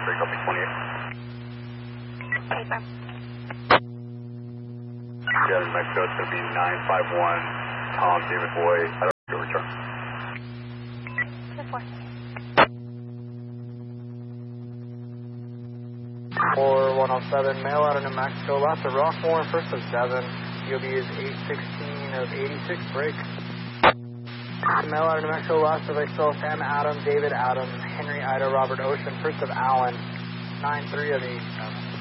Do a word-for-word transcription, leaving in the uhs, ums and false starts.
three, copy twenty-eight. Okay, sir. Yeah, New Mexico, it's going to be nine five one, Tom David Boy, I don't know, return. ten four. four one oh seven, mail out of New Mexico, last of Rockmore, first of seven, C O B is eight sixteen of eighty-six, break. Mail out of New Mexico, last of Excel, Sam Adam, David Adam, Henry Ida, Robert Ocean, first of Allen, nine three of eighty-seven.